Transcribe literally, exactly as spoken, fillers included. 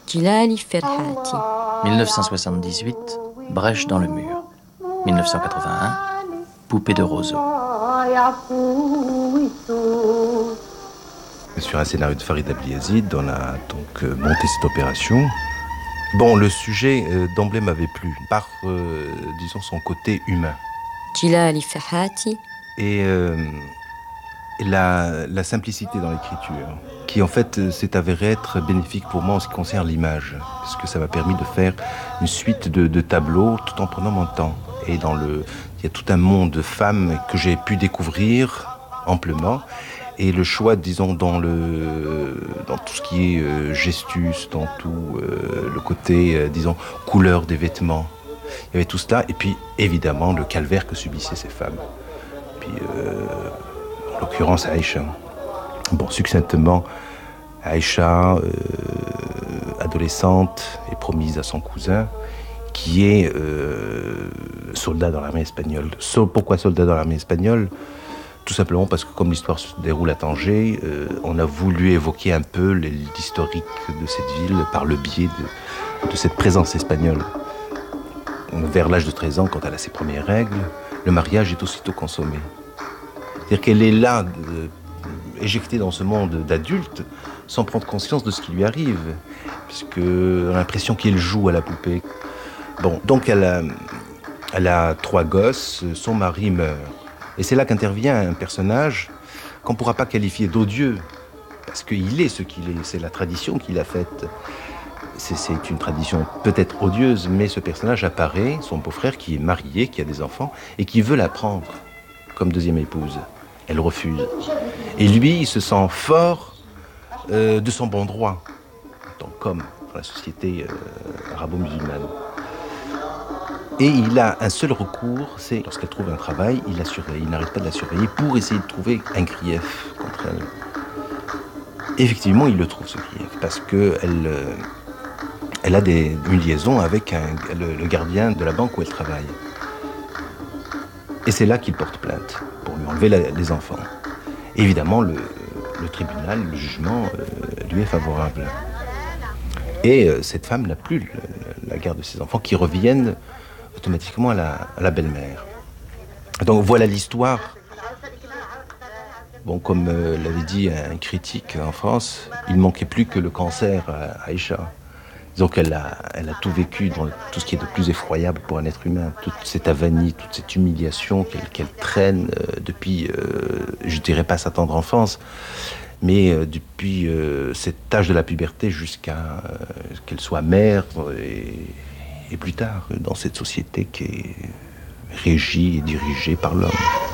Djilali Ferhati. mille neuf cent soixante-dix-huit, Brèche dans le mur. mille neuf cent quatre-vingt-un, Poupée de roseau. Sur un scénario de Farid Ablyazid, on a donc euh, monté cette opération. Bon, le sujet euh, d'emblée m'avait plu, par, euh, disons, son côté humain. Djilali Ferhati. Et euh, la, la simplicité dans l'écriture, qui en fait s'est avérée être bénéfique pour moi en ce qui concerne l'image, parce que ça m'a permis de faire une suite de, de tableaux tout en prenant mon temps. Et dans le, il y a tout un monde de femmes que j'ai pu découvrir amplement. Et le choix, disons, dans, le, dans tout ce qui est euh, gestus, dans tout euh, le côté, euh, disons, couleur des vêtements. Il y avait tout cela. Et puis, évidemment, le calvaire que subissaient ces femmes. Puis, euh, en l'occurrence, Aïcha. Bon, succinctement, Aïcha, euh, adolescente et promise à son cousin, qui est euh, soldat dans l'armée espagnole. So, pourquoi soldat dans l'armée espagnole ? Tout simplement parce que comme l'histoire se déroule à Tanger, euh, on a voulu évoquer un peu l'historique de cette ville par le biais de, de cette présence espagnole. Vers l'âge de treize ans, quand elle a ses premières règles, le mariage est aussitôt consommé. C'est-à-dire qu'elle est là, euh, éjectée dans ce monde d'adultes, sans prendre conscience de ce qui lui arrive, puisqu'on a l'impression qu'elle joue à la poupée. Bon, donc elle a, elle a trois gosses, son mari meurt. Et c'est là qu'intervient un personnage qu'on ne pourra pas qualifier d'odieux, parce qu'il est ce qu'il est, c'est la tradition qu'il a faite. C'est, c'est une tradition peut-être odieuse, mais ce personnage apparaît, son beau-frère qui est marié, qui a des enfants, et qui veut la prendre comme deuxième épouse. Elle refuse. Et lui, il se sent fort euh, de son bon droit, en tant qu'homme dans la société euh, arabo-musulmane. Et il a un seul recours, c'est lorsqu'elle trouve un travail, il la surveille, il n'arrête pas de la surveiller pour essayer de trouver un grief contre elle. Effectivement, il le trouve, ce grief, parce qu'elle euh, elle a des, une liaison avec un, le, le gardien de la banque où elle travaille. Et c'est là qu'il porte plainte, pour lui enlever la, les enfants. Et évidemment, le, le tribunal, le jugement, euh, lui est favorable. Et euh, cette femme n'a plus le, la garde de ses enfants, qui reviennent automatiquement à la, à la belle-mère. Donc voilà l'histoire. Bon, comme euh, l'avait dit un critique en France, il ne manquait plus que le cancer à Aïcha. Donc elle a, elle a tout vécu dans tout ce qui est de plus effroyable pour un être humain. Toute cette avanie, toute cette humiliation qu'elle, qu'elle traîne euh, depuis, euh, je dirais pas sa tendre enfance, mais euh, depuis euh, cet âge de la puberté jusqu'à euh, qu'elle soit mère et et plus tard dans cette société qui est régie et dirigée par l'homme.